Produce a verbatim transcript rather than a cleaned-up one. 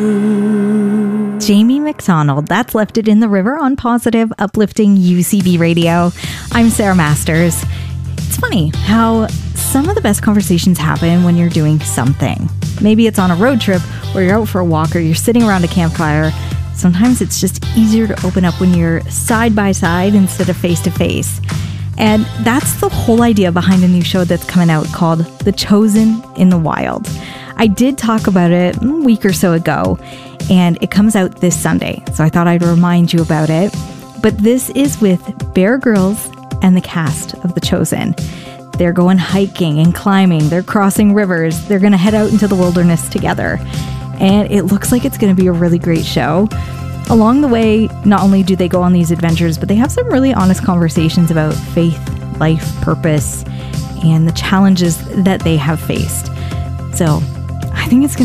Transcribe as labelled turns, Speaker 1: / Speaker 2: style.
Speaker 1: Jamie McDonald, that's Left It in the River on Positive, Uplifting U C B Radio. I'm Sarah Masters. It's funny how some of the best conversations happen when you're doing something. Maybe it's on a road trip, or you're out for a walk, or you're sitting around a campfire. Sometimes it's just easier to open up when you're side by side instead of face to face. And that's the whole idea behind a new show that's coming out called The Chosen in the Wild. I did talk about it a week or so ago, and it comes out this Sunday, so I thought I'd remind you about it. But this is with Bear Grylls and the cast of The Chosen. They're going hiking and climbing, they're crossing rivers, they're going to head out into the wilderness together. And it looks like it's going to be a really great show. Along the way, not only do they go on these adventures, but they have some really honest conversations about faith, life, purpose, and the challenges that they have faced. So I think it's going